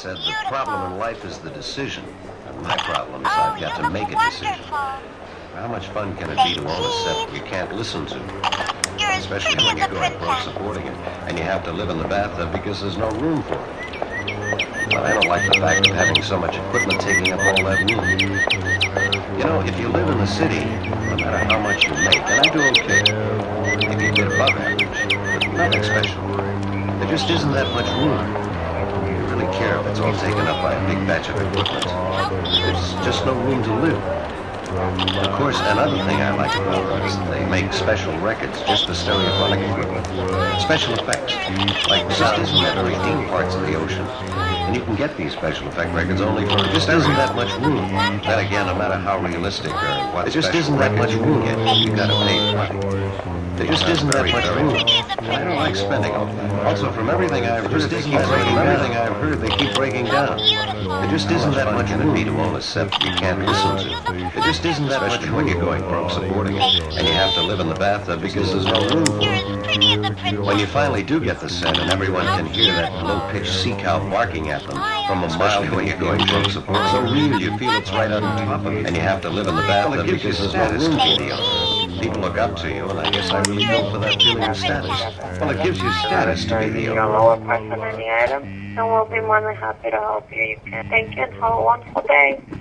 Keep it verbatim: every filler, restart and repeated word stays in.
said the problem in life is the decision. And my problem is I've got to make a decision. How much fun can it be to own a set you can't listen to? Especially when you're going broke supporting it, and you have to live in the bathtub because there's no room for it. But I don't like the fact of having so much equipment taking up all that room. You know, if you live in the city, no matter how much you make, and I do okay, maybe a bit above average, but nothing special. There just isn't that much room. You really care if it's all taken up by a big batch of equipment. There's just no room to live. Of course, another thing I like about them is that they make special records just for stereophonic equipment. Special effects, like the just isn't that very deep parts of the ocean. And you can get these special effect records only for just isn't that much room. Then again, no matter how realistic or what, there just isn't that much room. You gotta pay money. There just isn't that much room. I don't like spending all that. Also, from everything I've heard, they keep breaking down. Everything I've heard, they keep breaking down. There just isn't that much room to own a set you can't listen to. There just isn't that much when you're going broke supporting it, and you have to live in the bathtub because there's no room for it. When you finally do get the set, and everyone can hear that low-pitched sea cow barking at them from a mile when you're going broke support, so real you feel it's right on top of it, and you have to live in the bathtub because there's no room for it. People look up to you, and I guess I really go for that feeling of status. Well, it gives you status to be the owner. Lower price on any item, and we'll be more than happy to help you. You can. Thank you, and have a wonderful day.